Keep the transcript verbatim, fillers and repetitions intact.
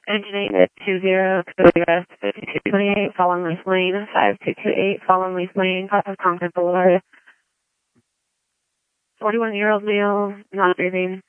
Engine eight at two zero, code U S fifty-two twenty-eight, following lease lane, five two two eight, following lease lane, top of Concord Boulevard. forty-one year old male, not breathing.